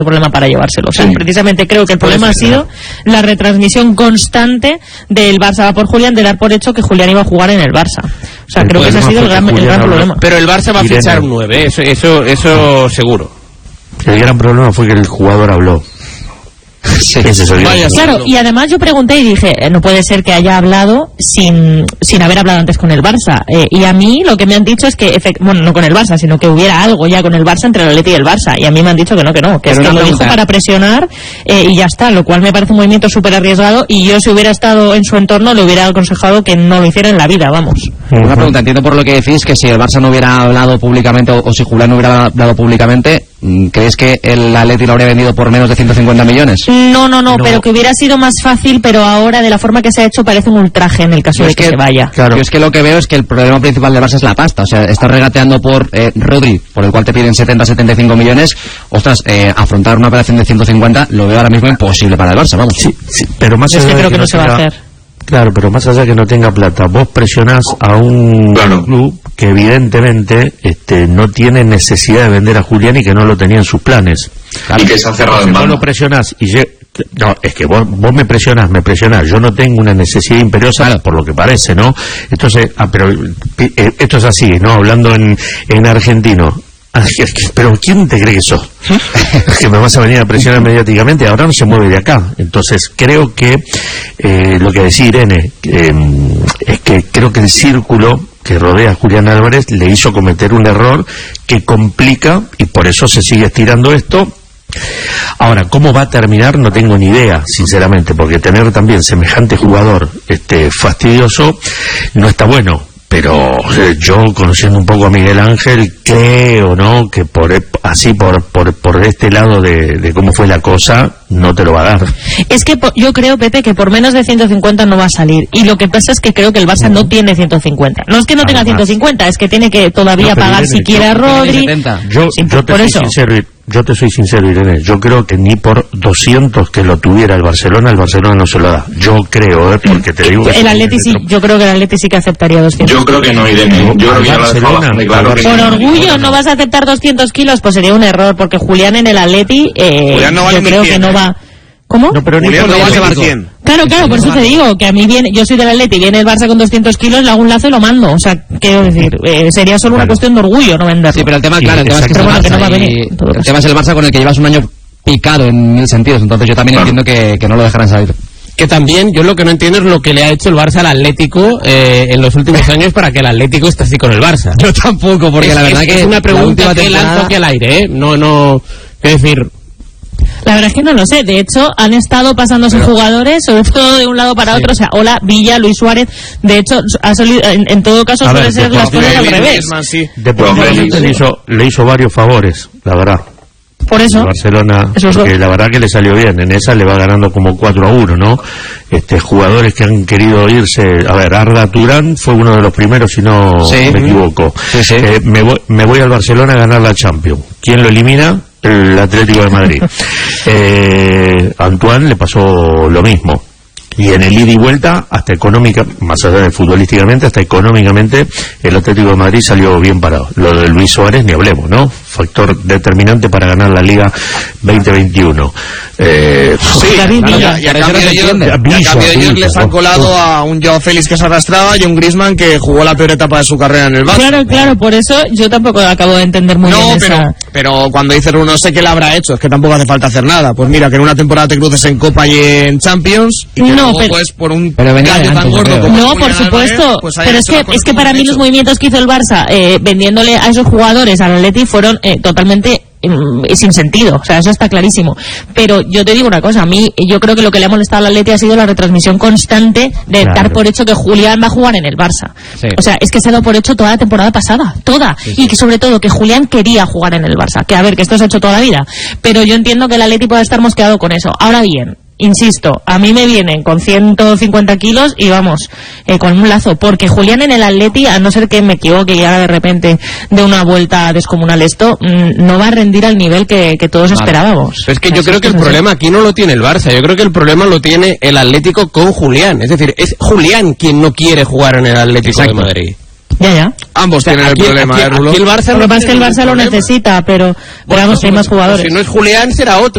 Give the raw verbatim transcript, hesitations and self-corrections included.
problema para llevárselo. O sea, sí. precisamente creo que el problema ha sido la retransmisión constante del Barça va por Julián, de dar por hecho que Julián iba a jugar en el Barça. O sea, el creo que ese ha sido el gran, el gran problema. Pero el Barça va a fichar un nueve, eso, eso, eso seguro. El gran problema fue que el jugador habló. Sí. Ese soy Vaya, claro, y además yo pregunté y dije, eh, no puede ser que haya hablado sin sin haber hablado antes con el Barça. Eh, y a mí lo que me han dicho es que, efect- bueno, no con el Barça, sino que hubiera algo ya con el Barça entre el Atleti y el Barça. Y a mí me han dicho que no, que no, que Pero es que lo dijo para presionar eh, y ya está, lo cual me parece un movimiento súper arriesgado. Y yo, si hubiera estado en su entorno, le hubiera aconsejado que no lo hiciera en la vida, vamos. Una pregunta, entiendo por lo que decís que si el Barça no hubiera hablado públicamente o, o si Julián no hubiera hablado públicamente, ¿crees que el Atleti lo habría vendido por menos de ciento cincuenta millones? No, no, no, no, pero que hubiera sido más fácil, pero ahora de la forma que se ha hecho parece un ultraje en el caso de que, que se vaya. Claro. Yo es que lo que veo es que el problema principal del Barça es la pasta, o sea, estás regateando por eh, Rodri, por el cual te piden setenta, setenta y cinco millones, ostras, eh, afrontar una operación de ciento cincuenta lo veo ahora mismo imposible para el Barça, vamos. Sí, sí, pero más es allá que creo de que, que no, no se tenga, va a hacer. Claro, pero más allá que no tenga plata, vos presionás a un claro. club que evidentemente este, no tiene necesidad de vender a Julián y que no lo tenía en sus planes. Claro. Y que se ha cerrado en mano. Vos lo presionás y lle- no, es que vos, vos me presionás, me presionás, yo no tengo una necesidad imperiosa, claro. por lo que parece, ¿no? Entonces, ah, pero eh, esto es así, ¿no? Hablando en, en argentino. Pero ¿quién te cree que sos? Que me vas a venir a presionar mediáticamente. Ahora no se mueve de acá. Entonces creo que eh, lo que decía Irene eh, es que creo que el círculo que rodea a Julián Álvarez le hizo cometer un error que complica y por eso se sigue estirando esto. Ahora, ¿cómo va a terminar? No tengo ni idea, sinceramente, porque tener también semejante jugador este fastidioso no está bueno. Pero eh, yo, conociendo un poco a Miguel Ángel, creo, ¿no?, que por así, por por por este lado de, de cómo fue la cosa, no te lo va a dar. Es que por, yo creo, Pepe, que por menos de ciento cincuenta no va a salir. Y lo que pasa es que creo que el Barça no tiene ciento cincuenta. No es que no tenga ciento cincuenta, es que tiene que todavía no, pagar si quiere a Rodri. Yo, sí, yo te por soy eso. sincero, yo te soy sincero, Irene, yo creo que ni por doscientos que lo tuviera el Barcelona, el Barcelona no se lo da. Yo creo, ¿eh? Porque te digo... El Atleti sí, yo creo que el Atleti sí que aceptaría doscientos. Yo creo que no, Irene. Yo creo que ya lo dejaba muy claro. Por orgullo no vas a aceptar doscientos kilos, pues sería un error, porque Julián en el Atleti, eh, Julián no vale yo creo que no va... ¿Cómo? No, pero Julián ni no por va a llevar cien. Claro, claro, por eso te digo, que a mí viene, yo soy del Atleti, viene el Barça con doscientos kilos, le hago un lazo y lo mando. O sea, quiero decir, eh, sería solo una cuestión de orgullo no venderlo. Sí, pero el tema, claro, el tema es que, bueno, es el, que no va a Barça venir, y el tema es el Barça con el que llevas un año picado en mil sentidos, entonces yo también claro. entiendo que, que no lo dejarán salir. Que también, yo lo que no entiendo es lo que le ha hecho el Barça al Atlético eh, en los últimos años para que el Atlético esté así con el Barça. Yo tampoco, porque es, la verdad es, que es una pregunta que temporada... lanzo aquí al aire, ¿eh? No, no, es decir... La verdad es que no lo sé. De hecho, han estado pasándose Pero... jugadores, sobre todo de un lado para sí. otro. O sea, Ola, Villa, Luis Suárez. De hecho, ha solido, en, en todo caso, a suele ver, ser las cosas al revés. Sí. Deportivamente le hizo, le hizo varios favores, la verdad. Por eso. El Barcelona, eso porque la verdad que le salió bien. En esa le va ganando como cuatro a uno, ¿no? Este, jugadores que han querido irse. A ver, Arda Turán fue uno de los primeros, si no sí. me equivoco. Sí, sí. Eh, me, voy, me voy al Barcelona a ganar la Champions. ¿Quién lo elimina? El Atlético de Madrid. eh, Antoine le pasó lo mismo. Y en el ida y vuelta, hasta económica, más allá de futbolísticamente, hasta económicamente, el Atlético de Madrid salió bien parado. Lo de Luis Suárez, ni hablemos, ¿no? Factor determinante para ganar la Liga veinte veintiuno. Eh, sí, claro, y a, y a cambio de ellos, a cambio de ellos les han colado a un Joao Félix que se arrastraba y un Griezmann que jugó la peor etapa de su carrera en el Barça. Claro, claro, por eso yo tampoco acabo de entender muy no, bien pero, esa... pero cuando dices uno, no sé qué le habrá hecho, es que tampoco hace falta hacer nada. Pues mira, que en una temporada te cruces en Copa y en Champions y que no, luego, pero... pues, por un pero gallo tan gordo como no, por supuesto, pues pero es que, es que para mí los movimientos que hizo el Barça eh, vendiéndole a esos jugadores al Atleti fueron eh, totalmente eh, sin sentido, o sea, eso está clarísimo. Pero yo te digo una cosa, a mí yo creo que lo que le ha molestado al Atleti ha sido la retransmisión constante de claro. dar por hecho que Julián va a jugar en el Barça. Sí. O sea, es que se ha dado por hecho toda la temporada pasada, toda, sí, sí. y que sobre todo que Julián quería jugar en el Barça, que a ver, que esto se ha hecho toda la vida, pero yo entiendo que el Atleti puede estar mosqueado con eso. Ahora bien, insisto, a mí me vienen con ciento cincuenta kilos y vamos, eh, con un lazo, porque Julián en el Atleti, a no ser que me equivoque y haga de repente de una vuelta descomunal esto, mmm, no va a rendir al nivel que, que todos vale. esperábamos. Pero es que yo creo que el problema aquí no lo tiene el Barça, yo creo que el problema lo tiene el Atlético con Julián, es decir, es Julián quien no quiere jugar en el Atlético Exacto. de Madrid. Ya, ya. Ambos o sea, tienen aquí, el problema, aquí, ¿eh, Rulo? Aquí el Barça lo que pasa es que el Barça lo necesita, pero, pero vamos, hay más jugadores. Si no es Julián, será otro.